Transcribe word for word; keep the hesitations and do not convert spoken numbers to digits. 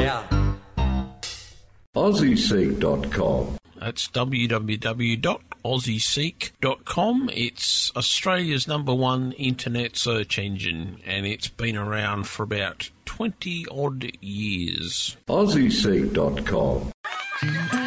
Yeah. Aussie Seek dot com. That's w w w dot aussie seek dot com. It's Australia's number one internet search engine, and it's been around for about twenty odd years. Aussie Seek dot com.